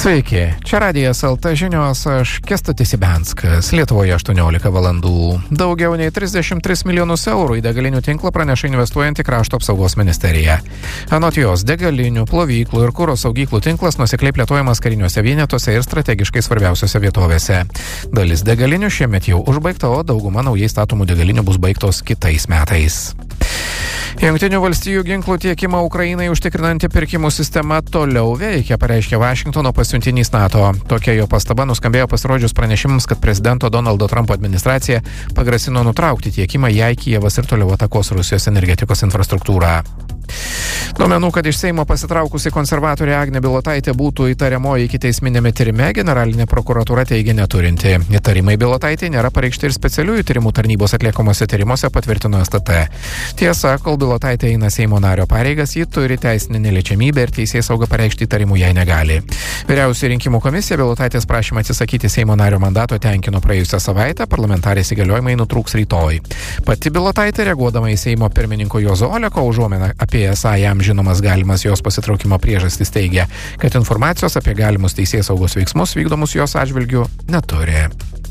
Sveiki, čia Radijas LT žinios, aš Kęstutis Ibenskas. Lietuvoje 18 valandų. Daugiau nei 33 milijonus eurų į degalinių tinklą praneša investuojanti Krašto apsaugos ministerija. Anot jos, degalinių, plovyklų ir kuro saugyklų tinklas nuosekliai plėtojamas kariniuose vienetuose ir strategiškai svarbiausiose vietovėse. Dalis degalinių šiemet jau užbaigta, o dauguma naujai statomų degalinių bus baigtos kitais metais. Jungtinių valstijų ginklų tiekimą Ukrainai užtikrinanti pirkimų sistema toliau veikia, pareiškė Vašingtono pasiuntinys NATO. Tokia jo pastaba nuskambėjo pasirodžius pranešimams, kad prezidento Donaldo Trumpo administracija pagrasino nutraukti tiekimą, jei Kijevas ir toliau atakos Rusijos energetikos infrastruktūrą. Duomenų, kad iš Seimo pasitraukusi konservatorė Agnė Bilotaitė būtų įtariamoji ikiteisminėme tyrime, generalinė prokuratūra teigia neturinti. Įtarimai Bilotaitė nėra pareikšti ir specialiųjų tyrimų tarnybos atliekamuose tyrimuose, patvirtino STT. Tiesa, kol Bilotaitė eina Seimo nario pareigas, ji turi teisinę neliečiamybę ir teisėsauga pareikšti įtarimų jai negali. Vyriausioji rinkimų komisija Bilotaitės prašymą atsisakyti Seimo nario mandato tenkino praėjusią savaitę, parlamentarės įgaliojimai nutrūks rytoj. Pati Bilotaitė, reaguodama į Seimo pirmininko Juozo Oleko užuominą apie esą jam žinomas galimas jos pasitraukimo priežastis, teigia, kad informacijos apie galimus teisėsaugos veiksmus vykdomus jos atžvilgiu neturi.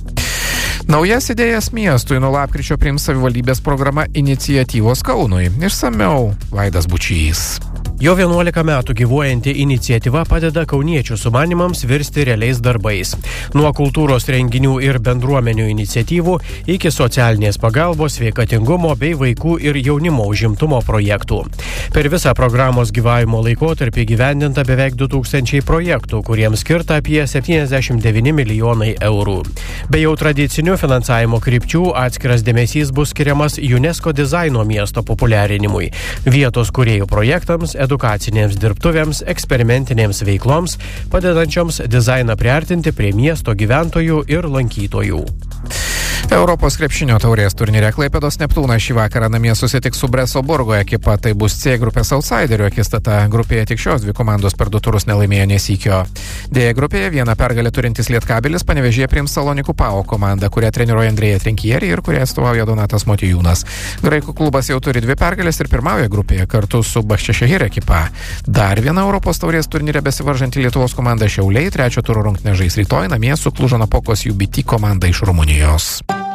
Naujas idėjas miestui nuo lapkričio priims savivaldybės programa Iniciatyvos Kaunui. Išsamiau Vaidas Bučys. Jo 11 metų gyvuojanti iniciatyva padeda kauniečių sumanimams virsti realiais darbais. Nuo kultūros renginių ir bendruomenių iniciatyvų iki socialinės pagalbos, sveikatingumo bei vaikų ir jaunimo užimtumo projektų. Per visą programos gyvavimo laikotarpį įgyvendinta beveik 2000 projektų, kuriems skirta apie 79 milijonai eurų. Be jau tradicinių finansavimo krypčių atskiras dėmesys bus skiriamas UNESCO dizaino miesto populiarinimui, vietos kūrėjų projektams, edukacinėms dirbtuvėms, eksperimentinėms veikloms, padedančioms dizainą priartinti prie miesto gyventojų ir lankytojų. Europos krepšinio taurės turnyre Klaipėdos Neptūnas šį vakarą namie susitiks su Breso Burgo ekipa. Tai bus C grupės autsaiderių akistata. Grupėje tik šios dvi komandos per 2 turus nelaimėjo nė sykio. D grupėje vieną pergalę turintis Lietkabilis Panevėžyje priims Salonikų PAO komandą, kurią treniruoja Andrėja Trinkieri ir kurią atstovauja Donatas Motijūnas. Graikų klubas jau turi 2 pergalės ir pirmauja grupėje kartu su Bahčešehir ekipa. Dar viena Europos taurės turnyre besivaržanti Lietuvos komanda Šiauliai 3 turo rungtynes žais rytoj namie su Klužo-Napokos UBT komanda iš Rumunijos.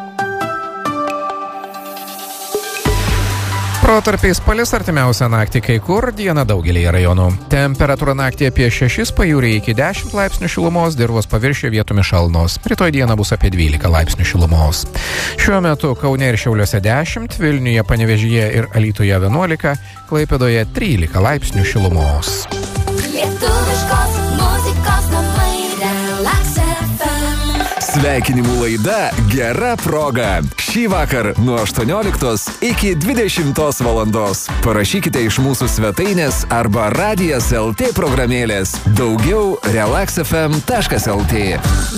Protarpiais palis artimiausią naktį kai kur, dieną daugelį rajonų. Temperatūra naktį apie 6, pajūryje iki 10 laipsnių šilumos, dirvos paviršiuje vietomis šalnos. Rytoj dieną bus apie 12 laipsnių šilumos. Šiuo metu Kaune ir Šiauliuose 10, Vilniuje, Panevėžyje ir Alytuje 11, Klaipėdoje 13 laipsnių šilumos. Lietuviškos muzikos namai Relax FM. Sveikinimų laida Gera proga. Šį vakar nuo 18 iki 20 valandos. Parašykite iš mūsų svetainės arba Radijas LT programėlės. Daugiau relaxfm.lt.